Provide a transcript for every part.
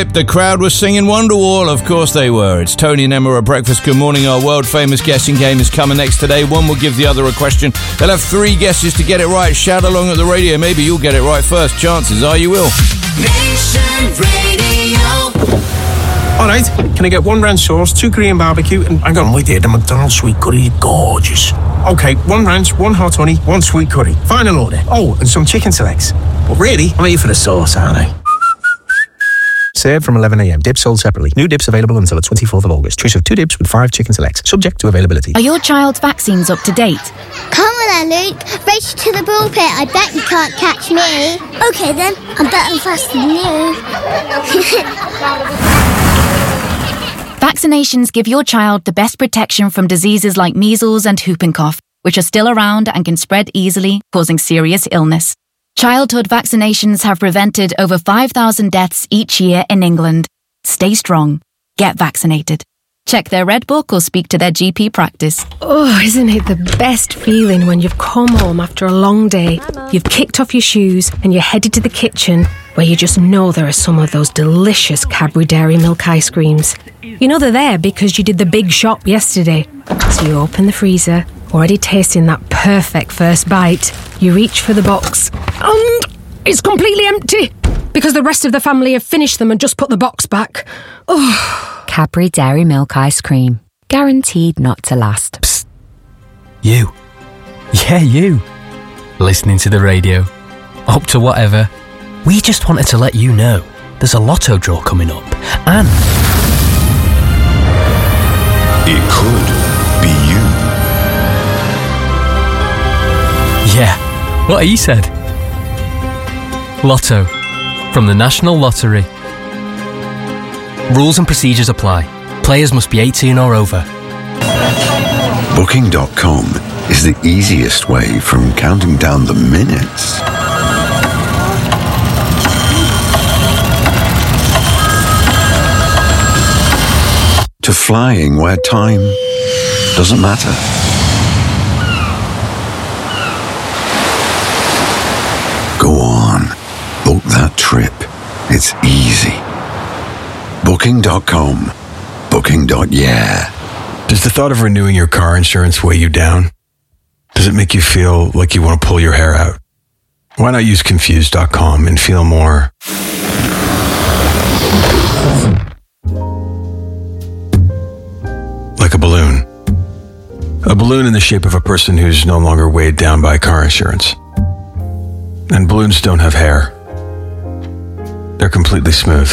The crowd was singing Wonderwall, of course they were. It's Tony and Emma at breakfast. Good morning. Our world-famous guessing game is coming next today. One will give the other a question. They'll have 3 guesses to get it right. Shout along at the radio. Maybe you'll get it right first. Chances are you will. Nation Radio. All right, can I get 1 ranch sauce, 2 Korean barbecue, and hang on, wait there, the McDonald's sweet curry is gorgeous. Okay, 1 ranch, 1 hot honey, 1 sweet curry. Final order. Oh, and some chicken selects. But really, I'm here for the sauce, aren't I? Served from 11 a.m. Dips sold separately. New dips available until the 24th of August. Choice of 2 dips with 5 chicken selects. Subject to availability. Are your child's vaccines up to date? Come on then, Luke. Race to the bullpit. I bet you can't catch me. Okay then, I'm better and faster than you. Vaccinations give your child the best protection from diseases like measles and whooping cough, which are still around and can spread easily, causing serious illness. Childhood vaccinations have prevented over 5,000 deaths each year in England. Stay strong. Get vaccinated. Check their Red Book or speak to their GP practice. Oh, isn't it the best feeling when you've come home after a long day, you've kicked off your shoes and you're headed to the kitchen where you just know there are some of those delicious Cadbury Dairy Milk ice creams. You know they're there because you did the big shop yesterday. So you open the freezer, already tasting that perfect first bite. You reach for the box and it's completely empty because the rest of the family have finished them and just put the box back. Oh. Cadbury Dairy Milk ice cream. Guaranteed not to last. Psst. You. Yeah, you. Listening to the radio. Up to whatever. We just wanted to let you know there's a lotto draw coming up. And it could be you. Yeah, what he said. Lotto. From the National Lottery. Rules and procedures apply. Players must be 18 or over. Booking.com is the easiest way from counting down the minutes to flying where time doesn't matter. Go on, book that trip. It's easy. Booking.com. Booking.yeah. Does the thought of renewing your car insurance weigh you down? Does it make you feel like you want to pull your hair out? Why not use Confused.com and feel more like a balloon? A balloon in the shape of a person who's no longer weighed down by car insurance. And balloons don't have hair. They're completely smooth.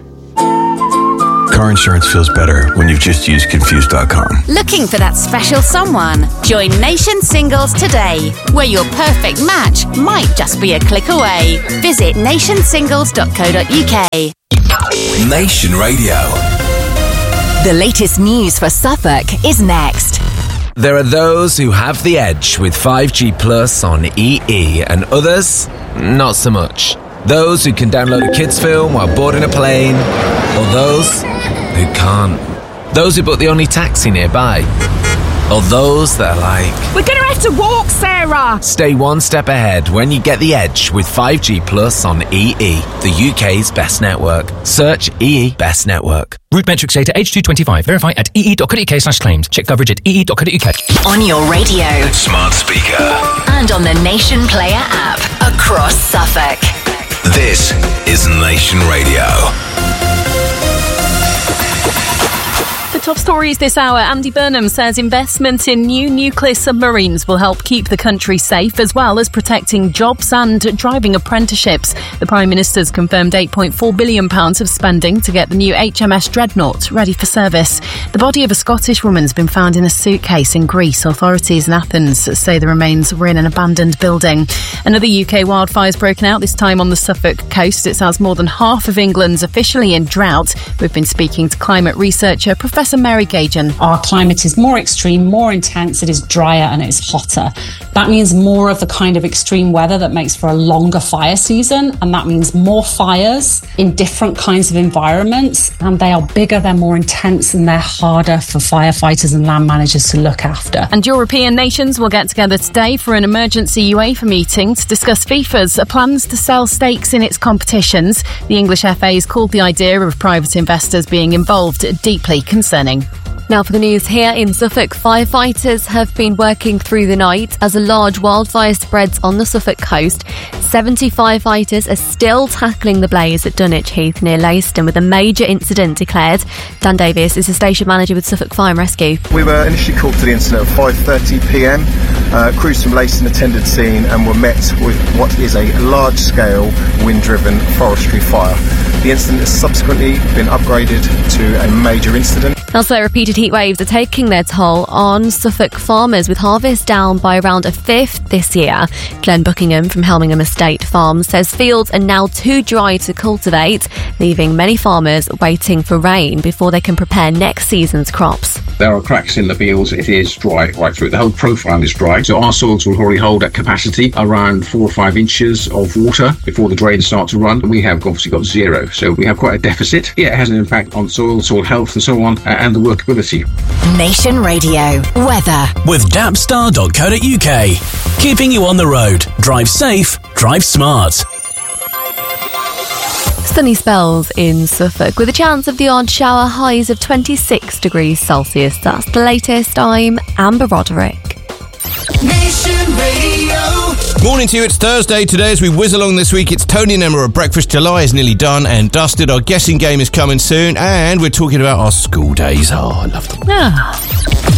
Car insurance feels better when you've just used Confused.com. Looking for that special someone? Join Nation Singles today, where your perfect match might just be a click away. Visit nationsingles.co.uk. Nation Radio. The latest news for Suffolk is next. There are those who have the edge with 5G Plus on EE and others, not so much. Those who can download a kids' film while boarding a plane, or those who can't. Those who book the only taxi nearby, or those that are like, we're going to have to walk, Sarah! Stay one step ahead when you get the edge with 5G Plus on EE, the UK's best network. Search EE Best Network. Route metrics data H225. Verify at ee.co.uk/claims. Check coverage at ee.co.uk. On your radio. Smart speaker. And on the Nation Player app. Across Suffolk. This is Nation Radio. The top stories this hour. Andy Burnham says investment in new nuclear submarines will help keep the country safe, as well as protecting jobs and driving apprenticeships. The Prime Minister's confirmed £8.4 billion of spending to get the new HMS Dreadnought ready for service. The body of a Scottish woman has been found in a suitcase in Greece. Authorities in Athens say the remains were in an abandoned building. Another UK wildfire's broken out, this time on the Suffolk coast. It says more than half of England's officially in drought. We've been speaking to climate researcher Professor Mary Gajan. Our climate is more extreme, more intense, it is drier and it is hotter. That means more of the kind of extreme weather that makes for a longer fire season, and that means more fires in different kinds of environments, and they are bigger, they're more intense, and they're harder for firefighters and land managers to look after. And European nations will get together today for an emergency UEFA meeting to discuss FIFA's plans to sell stakes in its competitions. The English FA has called the idea of private investors being involved deeply concerning. Now for the news here in Suffolk, firefighters have been working through the night as a large wildfire spreads on the Suffolk coast. 70 firefighters are still tackling the blaze at Dunwich Heath near Leiston with a major incident declared. Dan Davis is the station manager with Suffolk Fire and Rescue. We were initially called to the incident at 5:30pm. Crews from Leiston attended scene and were met with what is a large-scale wind-driven forestry fire. The incident has subsequently been upgraded to a major incident. Also, repeated heat waves are taking their toll on Suffolk farmers, with harvest down by around a fifth this year. Glenn Buckingham from Helmingham Estate Farms says fields are now too dry to cultivate, leaving many farmers waiting for rain before they can prepare next season's crops. There are cracks in the fields. It is dry right through. The whole profile is dry. So our soils will already hold at capacity around 4 or 5 inches of water before the drains start to run. We have obviously got zero. So we have quite a deficit. Yeah, it has an impact on soil health and so on, and the workability. Nation Radio weather with Dapstar.co.uk. Keeping you on the road. Drive safe. Drive smart. Sunny spells in Suffolk with a chance of the odd shower, highs of 26 degrees Celsius. That's the latest. I'm Amber Roderick. Nation Radio. Morning to you, it's Thursday today as we whiz along this week. It's Tony and Emma at breakfast. July is nearly done and dusted. Our guessing game is coming soon, and we're talking about our school days. Oh, I love them.